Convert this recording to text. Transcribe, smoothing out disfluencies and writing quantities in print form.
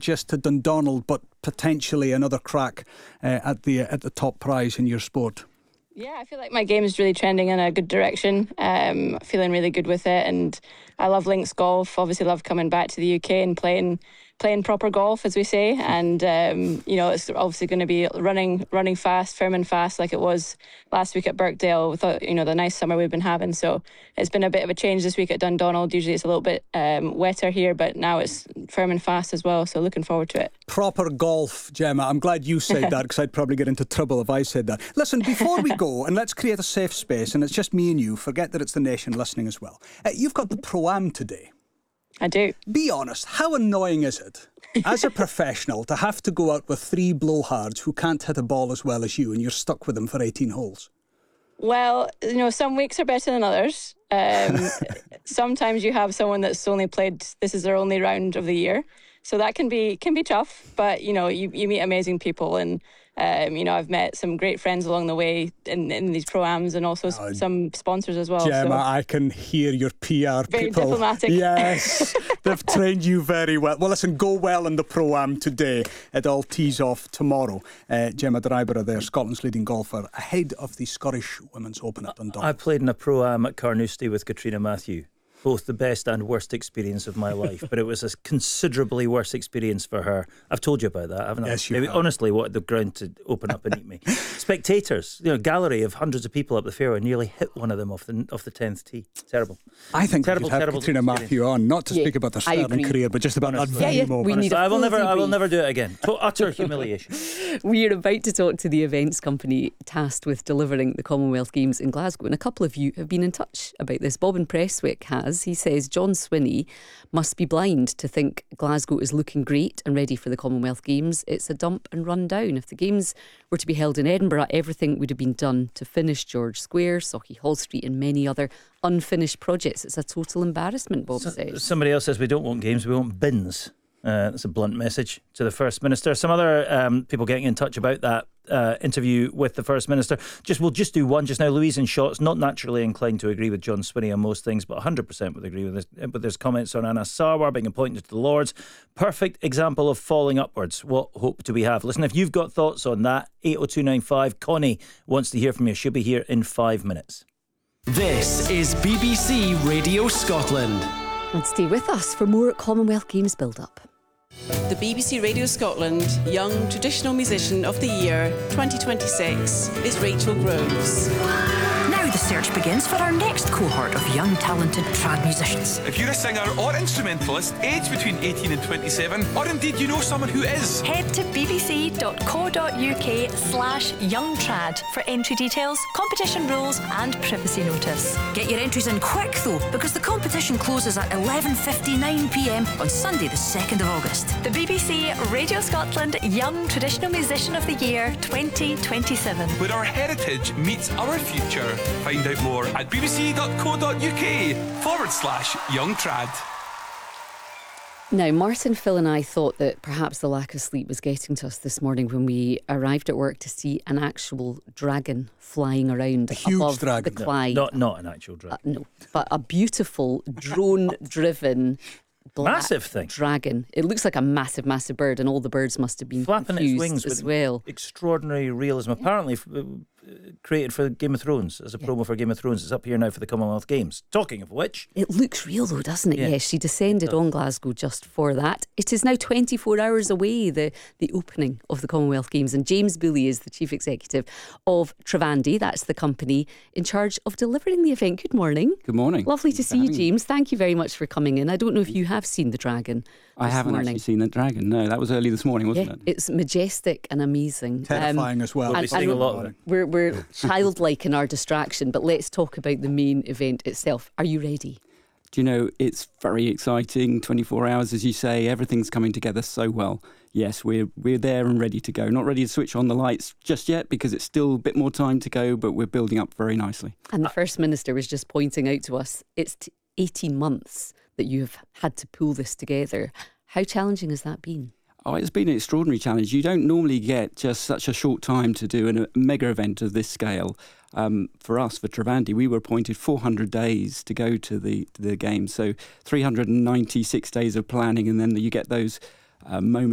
just to Dundonald, but potentially another crack at the top prize in your sport? Yeah, I feel like my game is really trending in a good direction. Feeling really good with it, and I love links golf. Obviously, love coming back to the UK and playing proper golf, as we say. And it's obviously going to be running fast, firm and fast, like it was last week at Birkdale with the nice summer we've been having. So it's been a bit of a change this week at Dundonald. Usually it's a little bit wetter here, but now it's firm and fast as well. So looking forward to it. Proper golf, Gemma. I'm glad you said that, because I'd probably get into trouble if I said that. Listen, before we go, and let's create a safe space, and it's just me and you. Forget that it's the nation listening as well. You've got the Pro-Am today. I do. Be honest, how annoying is it, as a professional, to have to go out with three blowhards who can't hit a ball as well as you, and you're stuck with them for 18 holes? Well, some weeks are better than others. Sometimes you have someone that's only played, this is their only round of the year. So that can be tough, but you meet amazing people, and I've met some great friends along the way in these pro-ams, and also some sponsors as well. Gemma, I can hear your PR very people. Diplomatic. Yes, they've trained you very well. Well, listen, go well in the Pro-Am today. It all tees off tomorrow. Gemma Dryborough there, Scotland's leading golfer, ahead of the Scottish Women's Open at Dundonald. I played in a Pro-Am at Carnoustie with Katrina Matthew. Both the best and worst experience of my life, but it was a considerably worse experience for her. I've told you about that, haven't I? Yes, you have. Honestly wanted the ground to open up and eat me. Spectators, gallery of hundreds of people up the fairway, nearly hit one of them off the 10th tee. Terrible. I think terrible, we should have Katrina Matthew on, not to speak about the Sterling career, but just about Honestly. that very moment. I will never do it again. Utter humiliation. We are about to talk to the events company tasked with delivering the Commonwealth Games in Glasgow, and a couple of you have been in touch about this. Bobbin Prestwick has. He says John Swinney must be blind to think Glasgow is looking great and ready for the Commonwealth Games. It's a dump and run down. If the Games were to be held in Edinburgh, everything would have been done to finish George Square, Sauchiehall Hall Street and many other unfinished projects. It's a total embarrassment, Bob says. Somebody else says we don't want games, we want bins. That's a blunt message to the First Minister. Some other people getting in touch about that interview with the First Minister. We'll just do one just now. Louise in Shot's not naturally inclined to agree with John Swinney on most things, but 100% would agree with his comments on Anna Sarwar being appointed to the Lords. Perfect example of falling upwards. What hope do we have? Listen, if you've got thoughts on that, 80295. Connie wants to hear from you. She'll be here in 5 minutes. This is BBC Radio Scotland. And stay with us for more Commonwealth Games build-up. The BBC Radio Scotland Young Traditional Musician of the Year 2026 is Rachel Groves. Now the search begins for our next cohort of young talented trad musicians. If you're a singer or instrumentalist aged between 18 and 27, or indeed you know someone who is, head to bbc.co.uk/youngtrad for entry details, competition rules and privacy notice. Get your entries in quick though, because the competition closes at 11:59pm on Sunday the 2nd of August. The BBC Radio Scotland Young Traditional Musician of the Year 2027. where our heritage meets our future. Find out more at bbc.co.uk/youngtrad. Now, Martin, Phil and I thought that perhaps the lack of sleep was getting to us this morning when we arrived at work to see an actual dragon flying around above the Clyde. Not an actual dragon. No, but a beautiful drone-driven massive thing dragon. It looks like a massive bird, and all the birds must have been flapping its wings as well. Extraordinary realism. Apparently created for Game of Thrones, as a promo for Game of Thrones. It's up here now for the Commonwealth Games. Talking of which, it looks real though, doesn't it? Yes, she descended on Glasgow just for that. It is now 24 hours away, the opening of the Commonwealth Games, and James Booley is the Chief Executive of Trivandi. That's the company in charge of delivering the event. Good morning. Good morning. Lovely to see you, James. Thank you very much for coming in. I don't know if you have seen the dragon. I haven't actually seen the dragon. No, that was early this morning, wasn't it? It's majestic and amazing. Terrifying as well. We'll be seeing a lot of it. We're childlike in our distraction, but let's talk about the main event itself. Are you ready? Do you know, it's very exciting. 24 hours, as you say, everything's coming together so well. Yes, we're there and ready to go. Not ready to switch on the lights just yet because it's still a bit more time to go, but we're building up very nicely. And the First Minister was just pointing out to us, it's 18 months that you've had to pull this together. How challenging has that been? Oh, it's been an extraordinary challenge. You don't normally get just such a short time to do a mega event of this scale. For us, for Trivandi, we were appointed 400 days to go to the game. So 396 days of planning, and then you get those moments